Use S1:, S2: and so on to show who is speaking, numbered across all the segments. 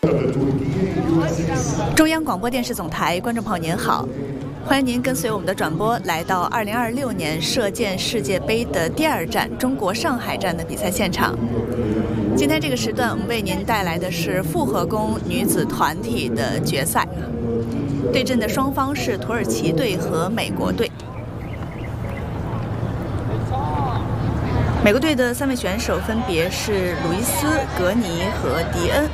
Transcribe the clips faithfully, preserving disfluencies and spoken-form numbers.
S1: 中央广播电视总台观众朋友您好，欢迎您跟随我们的转播来到二零二六年射箭世界杯的第二站中国上海站的比赛现场。今天这个时段我们为您带来的是复合弓女子团体的决赛，对阵的双方是土耳其队和美国队。美国队的三位选手分别是鲁伊斯、格尼和迪恩。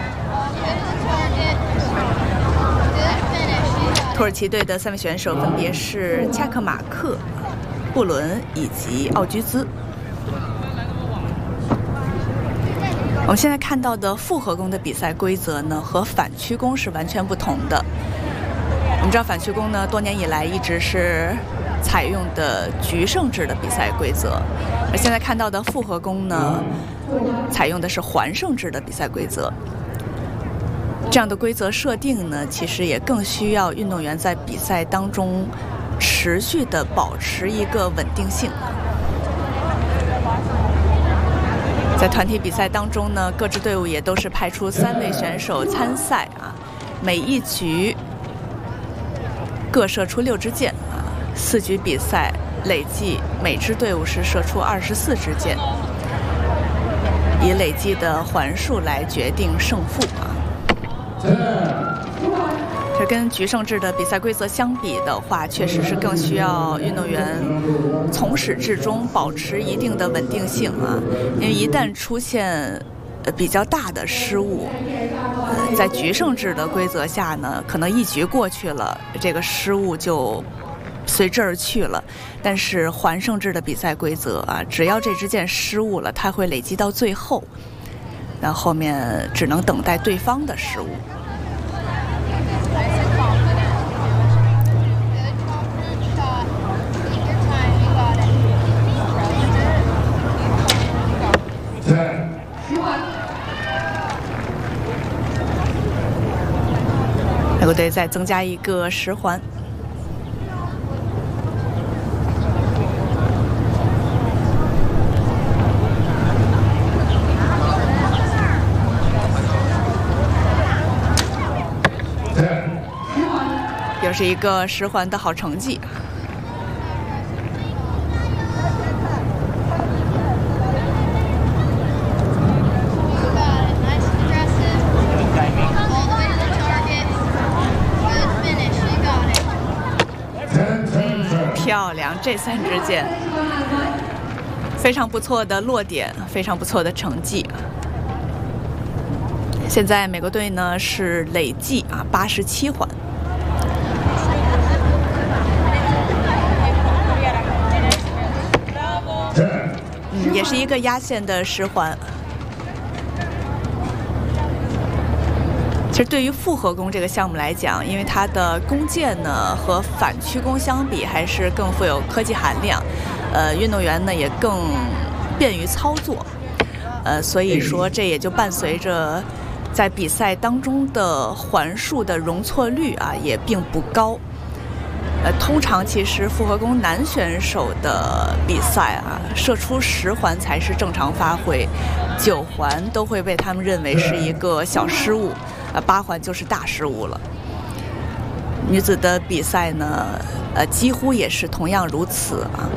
S1: 土耳其队的三位选手分别是恰克马克、布伦以及奥居兹。我们现在看到的复合弓的比赛规则呢，和反曲弓是完全不同的。我们知道反曲弓呢，多年以来一直是采用的局胜制的比赛规则，而现在看到的复合弓呢，采用的是环胜制的比赛规则。这样的规则设定呢，其实也更需要运动员在比赛当中持续的保持一个稳定性。在团体比赛当中呢，各支队伍也都是派出三位选手参赛啊，每一局各射出六支箭啊，四局比赛累计每支队伍是射出二十四支箭，以累计的环数来决定胜负啊。这跟局胜制的比赛规则相比的话，确实是更需要运动员从始至终保持一定的稳定性啊，因为一旦出现呃比较大的失误，呃，在局胜制的规则下呢，可能一局过去了，这个失误就随之而去了。但是环胜制的比赛规则啊，只要这支箭失误了，它会累积到最后，那后面只能等待对方的失误。美国队再增加一个十环。又是一个十环的好成绩。漂亮，这三支箭非常不错的落点，非常不错的成绩。现在美国队呢是累计啊八十七环。嗯，也是一个压线的十环。其实对于复合弓这个项目来讲，因为它的弓箭呢和反曲弓相比还是更富有科技含量，呃，运动员呢也更便于操作，呃，所以说这也就伴随着在比赛当中的环数的容错率啊也并不高。呃，通常其实复合弓男选手的比赛啊，射出十环才是正常发挥，九环都会被他们认为是一个小失误。呃，八环就是大失误了。女子的比赛呢，呃，几乎也是同样如此啊。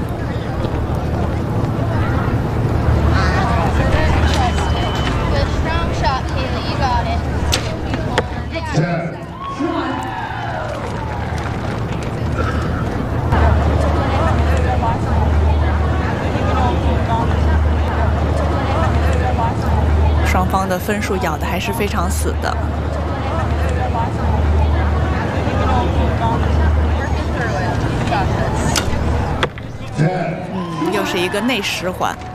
S1: 双方的分数咬得还是非常死的。嗯，又是一个内十环。